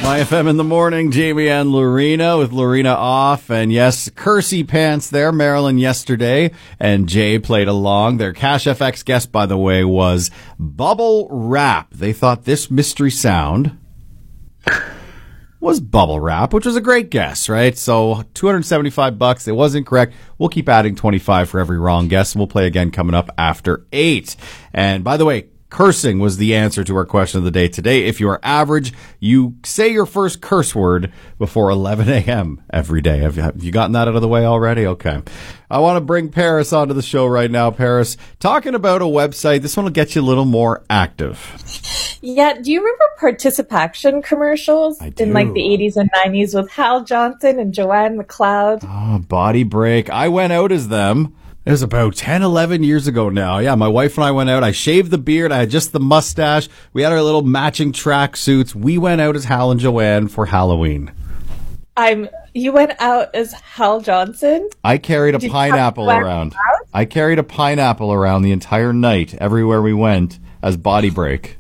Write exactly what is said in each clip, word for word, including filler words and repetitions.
My F M in the morning, Jamie and Lorena with Lorena off. And yes, Kersey Pants there, Marilyn yesterday. And Jay played along. Their Cash F X guest, by the way, was Bubble Wrap. They thought this mystery sound was bubble wrap, which was a great guess, right? So two hundred seventy-five bucks. It wasn't correct. We'll keep adding twenty-five for every wrong guess. And we'll play again coming up after eight. And by the way, cursing was the answer to our question of the day today. If you are average, you say your first curse word before eleven a.m. every day. Have you, have you gotten that out of the way already? Okay. I want to bring Paris onto the show right now. Paris, talking about a website. This one will get you a little more active. Yeah. Do you remember Participaction commercials in like the eighties and nineties with Hal Johnson and Joanne McLeod? Oh, Body Break. I went out as them. It was about ten, eleven years ago now. Yeah, my wife and I went out. I shaved the beard. I had just the mustache. We had our little matching track suits. We went out as Hal and Joanne for Halloween. I'm. You went out as Hal Johnson? I carried a Did pineapple around. I carried a pineapple around the entire night, everywhere we went, as Body Break.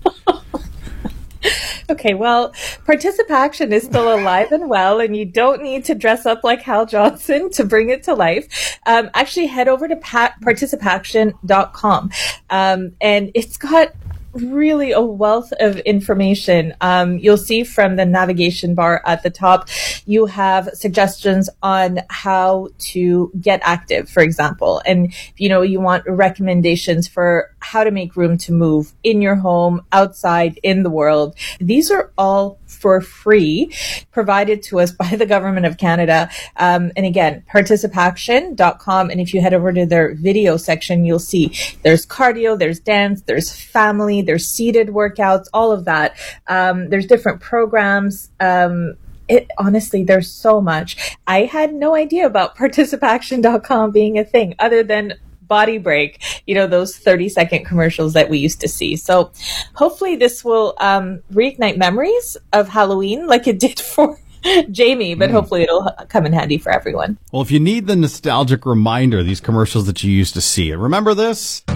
Okay, well, Participaction is still alive and well, and you don't need to dress up like Hal Johnson to bring it to life. Um, actually, head over to pa- participaction dot com, um, and it's got really a wealth of information. Um, you'll see from the navigation bar at the top, you have suggestions on how to get active, for example. And, you know, you want recommendations for how to make room to move in your home, outside, in the world. These are all for free, provided to us by the Government of Canada. Um, and again, participaction dot com. And if you head over to their video section, you'll see there's cardio, there's dance, there's family, there's seated workouts, all of that. Um, there's different programs. Um, It honestly, there's so much. I had no idea about participaction dot com being a thing other than Body Break, you know, those thirty second commercials that we used to see. So hopefully this will um, reignite memories of Halloween like it did for Jamie, but mm. hopefully it'll come in handy for everyone. Well, if you need the nostalgic reminder, these commercials that you used to see, remember this?